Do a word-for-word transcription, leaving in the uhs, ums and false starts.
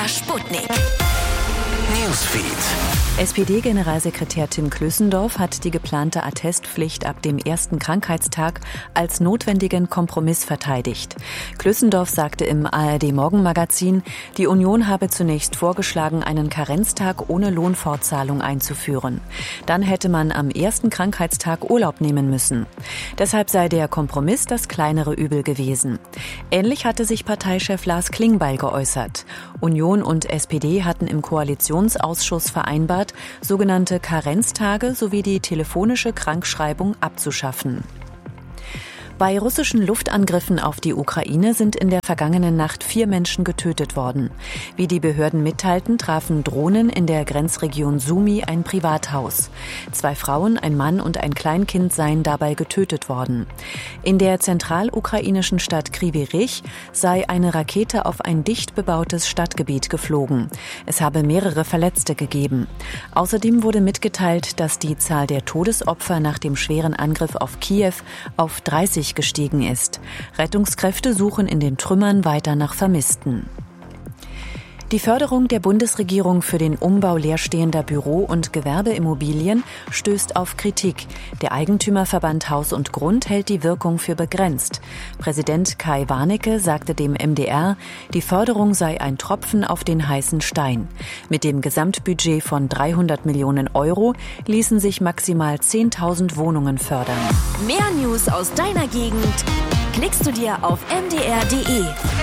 Sputnik Newsfeed. S P D-Generalsekretär Tim Klößendorff hat die geplante Attestpflicht ab dem ersten Krankheitstag als notwendigen Kompromiss verteidigt. Klößendorff sagte im A R D-Morgenmagazin, die Union habe zunächst vorgeschlagen, einen Karenztag ohne Lohnfortzahlung einzuführen. Dann hätte man am ersten Krankheitstag Urlaub nehmen müssen. Deshalb sei der Kompromiss das kleinere Übel gewesen. Ähnlich hatte sich Parteichef Lars Klingbeil geäußert. Union und S P D hatten im Koalitionsausschuss vereinbart, sogenannte Karenztage sowie die telefonische Krankschreibung abzuschaffen. Bei russischen Luftangriffen auf die Ukraine sind in der vergangenen Nacht vier Menschen getötet worden. Wie die Behörden mitteilten, trafen Drohnen in der Grenzregion Sumy ein Privathaus. Zwei Frauen, ein Mann und ein Kleinkind seien dabei getötet worden. In der zentralukrainischen Stadt Kryvyi Rih sei eine Rakete auf ein dicht bebautes Stadtgebiet geflogen. Es habe mehrere Verletzte gegeben. Außerdem wurde mitgeteilt, dass die Zahl der Todesopfer nach dem schweren Angriff auf Kiew auf dreißig gestiegen ist. Rettungskräfte suchen in den Trümmern weiter nach Vermissten. Die Förderung der Bundesregierung für den Umbau leerstehender Büro- und Gewerbeimmobilien stößt auf Kritik. Der Eigentümerverband Haus und Grund hält die Wirkung für begrenzt. Präsident Kai Warnecke sagte dem M D R, die Förderung sei ein Tropfen auf den heißen Stein. Mit dem Gesamtbudget von dreihundert Millionen Euro ließen sich maximal zehntausend Wohnungen fördern. Mehr News aus deiner Gegend klickst du dir auf m d r punkt d e.